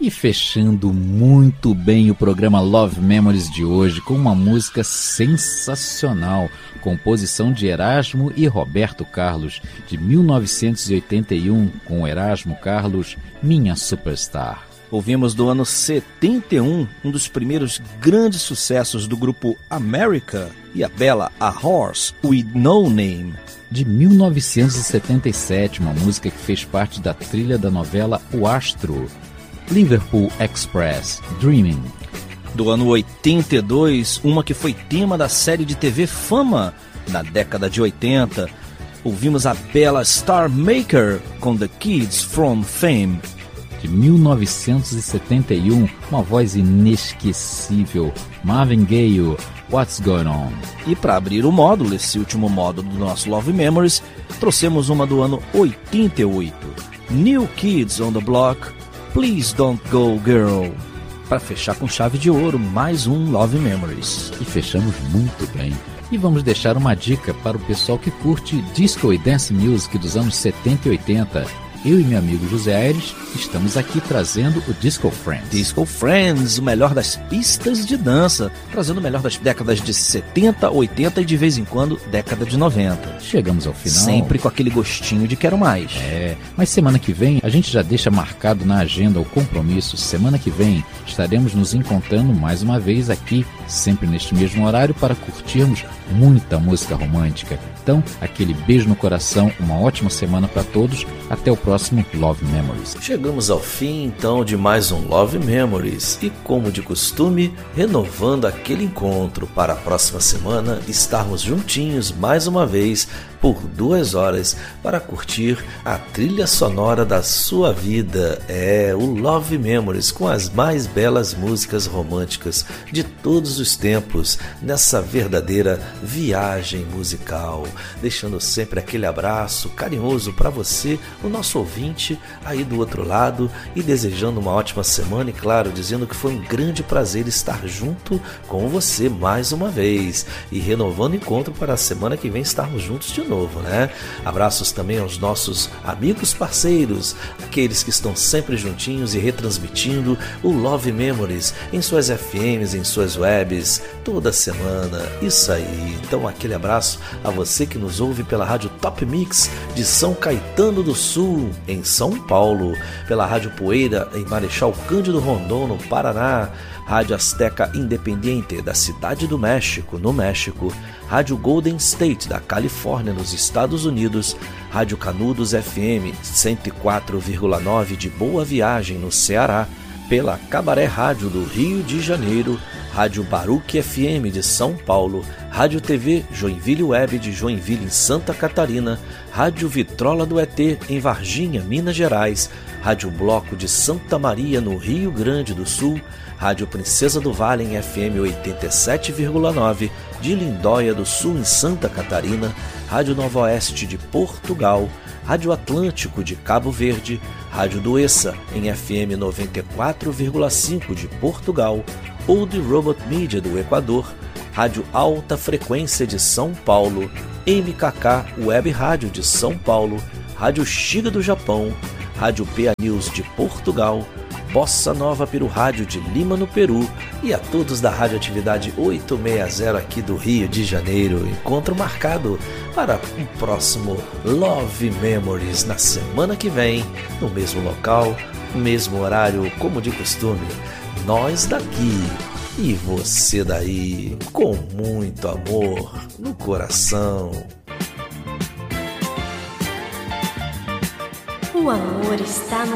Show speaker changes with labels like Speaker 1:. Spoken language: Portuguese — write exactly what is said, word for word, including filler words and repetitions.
Speaker 1: E fechando muito bem o programa Love Memories de hoje com uma música sensacional, composição de Erasmo e Roberto Carlos, de mil novecentos e oitenta e um, com Erasmo Carlos, Minha Superstar.
Speaker 2: Ouvimos do ano setenta e um, um dos primeiros grandes sucessos do grupo America, e a bela A Horse With No Name.
Speaker 1: De mil novecentos e setenta e sete, uma música que fez parte da trilha da novela O Astro, Liverpool Express, Dreaming.
Speaker 2: Do ano oitenta e dois, uma que foi tema da série de T V Fama na década de oitenta. Ouvimos a bela Star Maker com The Kids from Fame.
Speaker 1: De mil novecentos e setenta e um, uma voz inesquecível, Marvin Gaye, What's Going On.
Speaker 2: E para abrir o módulo, esse último módulo do nosso Love Memories, trouxemos uma do ano oitenta e oito, New Kids on the Block, Please Don't Go Girl. Para fechar com chave de ouro, mais um Love Memories.
Speaker 1: E fechamos muito bem. E vamos deixar uma dica para o pessoal que curte disco e dance music dos anos setenta e oitenta. Eu e meu amigo José Aires estamos aqui trazendo o Disco Friends.
Speaker 2: Disco Friends, o melhor das pistas de dança, trazendo o melhor das décadas de setenta, oitenta e de vez em quando década de noventa.
Speaker 1: Chegamos ao final.
Speaker 2: Sempre com aquele gostinho de quero mais.
Speaker 1: É, mas semana que vem a gente já deixa marcado na agenda o compromisso. Semana que vem estaremos nos encontrando mais uma vez aqui, sempre neste mesmo horário, para curtirmos muita música romântica. Então, aquele beijo no coração, uma ótima semana para todos. Até o próximo Love Memories.
Speaker 3: Chegamos ao fim, então, de mais um Love Memories. E, como de costume, renovando aquele encontro para a próxima semana, estarmos juntinhos mais uma vez por duas horas para curtir a trilha sonora da sua vida. É o Love Memories, com as mais belas músicas românticas de todos os tempos, nessa verdadeira viagem musical. Deixando sempre aquele abraço carinhoso para você, o nosso ouvinte aí do outro lado, e desejando uma ótima semana e, claro, dizendo que foi um grande prazer estar junto com você mais uma vez e renovando o encontro para a semana que vem estarmos juntos de novo, né? Abraços também aos nossos amigos parceiros, aqueles que estão sempre juntinhos e retransmitindo o Love Memories em suas F Ms, em suas webs, toda semana. Isso aí. Então, aquele abraço a você que nos ouve pela Rádio Top Mix de São Caetano do Sul, em São Paulo, pela Rádio Poeira em Marechal Cândido Rondon, no Paraná, Rádio Azteca Independiente da Cidade do México, no México, Rádio Golden State da Califórnia, nos Estados Unidos, Rádio Canudos F M cento e quatro vírgula nove de Boa Viagem, no Ceará, pela Cabaré Rádio do Rio de Janeiro, Rádio Baruque F M de São Paulo, Rádio T V Joinville Web de Joinville, em Santa Catarina, Rádio Vitrola do E T em Varginha, Minas Gerais, Rádio Bloco de Santa Maria, no Rio Grande do Sul, Rádio Princesa do Vale em F M oitenta e sete vírgula nove de Lindóia do Sul, em Santa Catarina, Rádio Nova Oeste de Portugal, Rádio Atlântico de Cabo Verde, Rádio Doessa em F M noventa e quatro vírgula cinco de Portugal, Old Robot Media do Equador, Rádio Alta Frequência de São Paulo, M K K Web Rádio de São Paulo, Rádio Shiga do Japão, Rádio P A News de Portugal, Bossa Nova Peru Rádio de Lima, no Peru, e a todos da Radioatividade oitocentos e sessenta aqui do Rio de Janeiro. Encontro marcado para um próximo Love Memories na semana que vem, no mesmo local, no mesmo horário, como de costume. Nós daqui e você daí, com muito amor no coração.
Speaker 4: O amor está no